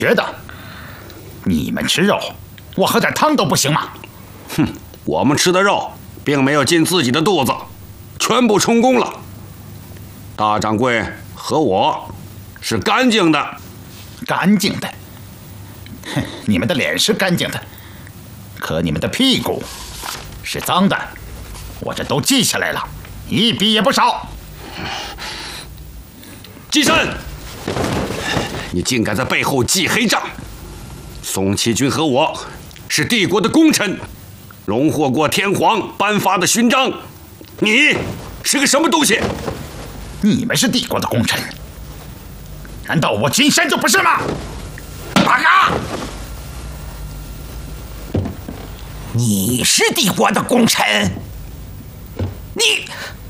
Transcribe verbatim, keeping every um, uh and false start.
别的，你们吃肉，我喝点汤都不行吗？ 哼，我们吃的肉并没有进自己的肚子，全部充公了。大掌柜和我是干净的， 干净的。哼，你们的脸是干净的，可你们的屁股是脏的，我这都记下来了，一笔也不少。 季山，你竟敢在背后记黑账！宋启军和我是帝国的功臣，荣获过天皇颁发的勋章，你是个什么东西？ 你们是帝国的功臣，难道我金山就不是吗？大哥， 你是帝国的功臣，你。